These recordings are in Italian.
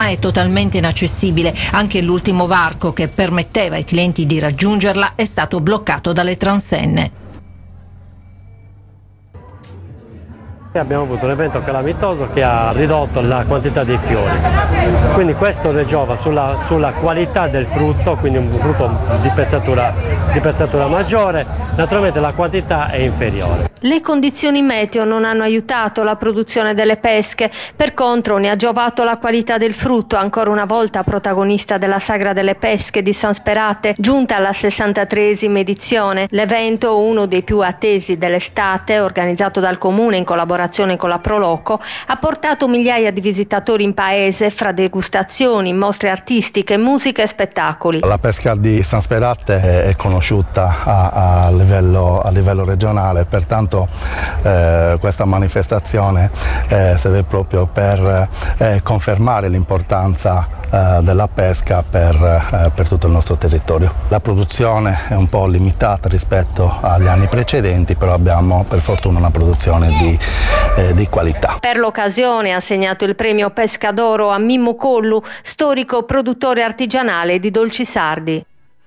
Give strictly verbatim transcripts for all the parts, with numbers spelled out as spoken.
è totalmente inaccessibile. Anche l'ultimo varco che permetteva ai clienti di raggiungerla è stato bloccato dalle transenne. Abbiamo avuto un evento calamitoso che ha ridotto la quantità dei fiori, quindi questo ne giova sulla, sulla qualità del frutto, quindi un frutto di pezzatura, di pezzatura maggiore, naturalmente la quantità è inferiore. Le condizioni meteo non hanno aiutato la produzione delle pesche, per contro ne ha giovato la qualità del frutto, ancora una volta protagonista della Sagra delle Pesche di San Sperate, giunta alla sessantatreesima edizione. L'evento, uno dei più attesi dell'estate, organizzato dal Comune in collaborazione con la Proloco, ha portato migliaia di visitatori in paese fra degustazioni, mostre artistiche, musica e spettacoli. La pesca di San Sperate è conosciuta a, a, livello, a livello regionale, pertanto eh, questa manifestazione eh, serve proprio per eh, confermare l'importanza eh, della pesca per, eh, per tutto il nostro territorio. La produzione è un po' limitata rispetto agli anni precedenti, però abbiamo per fortuna una produzione di Eh, di qualità. Per l'occasione ha assegnato il premio Pescadoro a Mimmo Collu, storico produttore artigianale di dolci sardi.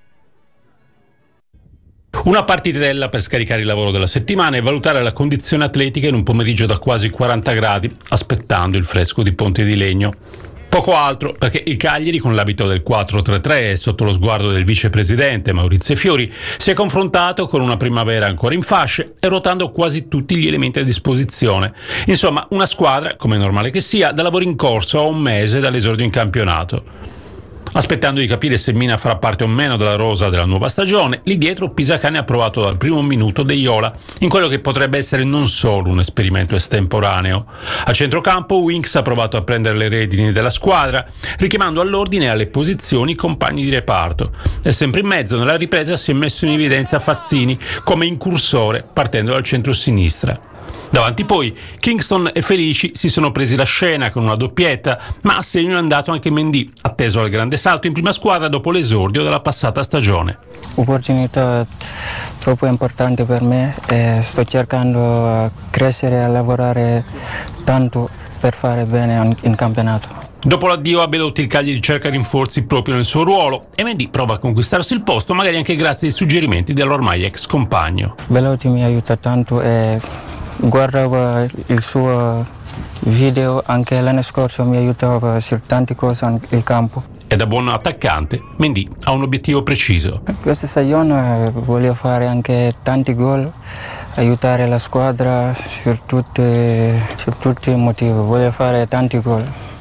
Una partitella per scaricare il lavoro della settimana e valutare la condizione atletica in un pomeriggio da quasi quaranta gradi, aspettando il fresco di Ponte di Legno. Poco altro, perché il Cagliari, con l'abito del quattro tre tre e sotto lo sguardo del vicepresidente Maurizio Fiori, si è confrontato con una primavera ancora in fasce e ruotando quasi tutti gli elementi a disposizione. Insomma, una squadra, come è normale che sia, da lavoro in corso a un mese dall'esordio in campionato. Aspettando di capire se Mina farà parte o meno della rosa della nuova stagione, lì dietro Pisacane ha provato dal primo minuto De Iola in quello che potrebbe essere non solo un esperimento estemporaneo. A centrocampo Winks ha provato a prendere le redini della squadra, richiamando all'ordine e alle posizioni i compagni di reparto, e sempre in mezzo nella ripresa si è messo in evidenza Fazzini come incursore partendo dal centro-sinistra. Davanti poi Kingston e Felici si sono presi la scena con una doppietta, ma a segno è andato anche Mendy, atteso al grande salto in prima squadra dopo l'esordio della passata stagione. Opportunità troppo importante per me e sto cercando di crescere e lavorare tanto per fare bene in campionato. Dopo l'addio a Belotti, il Cagliari cerca rinforzi proprio nel suo ruolo e Mendy prova a conquistarsi il posto, magari anche grazie ai suggerimenti dell'ormai ex compagno. Belotti mi aiuta tanto e guardavo il suo video, anche l'anno scorso mi aiutava su tante cose nel campo. E da buon attaccante, Mendy ha un obiettivo preciso. Questa stagione voglio fare anche tanti gol, aiutare la squadra su tutti, su tutti i motivi, voglio fare tanti gol.